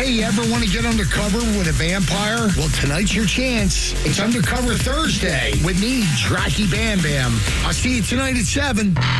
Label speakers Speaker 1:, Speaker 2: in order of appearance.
Speaker 1: Hey, you ever want to get undercover with a vampire? Well, tonight's your chance. It's Undercover Thursday with me, Dracky Bam Bam. I'll see you tonight at 7.